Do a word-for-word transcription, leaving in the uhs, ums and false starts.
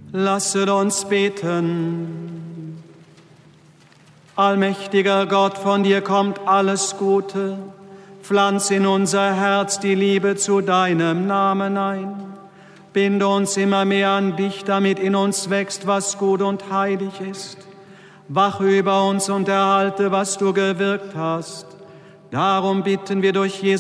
Lasset uns beten. Allmächtiger Gott, von dir kommt alles Gute. Pflanz in unser Herz die Liebe zu deinem Namen ein. Binde uns immer mehr an dich, damit in uns wächst, was gut und heilig ist. Wache über uns und erhalte, was du gewirkt hast. Darum bitten wir durch Jesus